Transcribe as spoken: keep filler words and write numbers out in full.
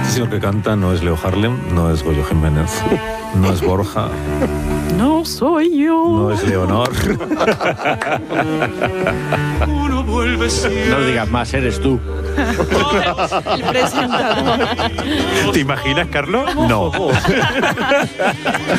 Este señor que canta no es Leo Harlem, no es Goyo Jiménez, no es Borja. No soy yo. No es Leonor. No digas más, eres tú. El presentador. ¿Te imaginas, Carlos? No.